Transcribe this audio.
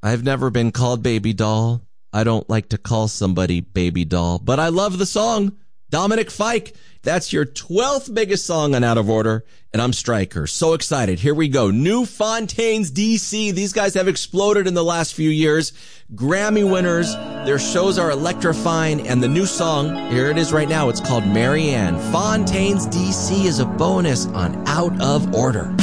I've never been called baby doll. I don't like to call somebody baby doll, but I love the song. Dominic Fike, that's your 12th biggest song on Out of Order, and I'm Stryker. So excited. Here we go. New Fontaines, D.C. These guys have exploded in the last few years. Grammy winners. Their shows are electrifying, and the new song, here it is right now. It's called Marianne. Fontaines, D.C. is a bonus on Out of Order.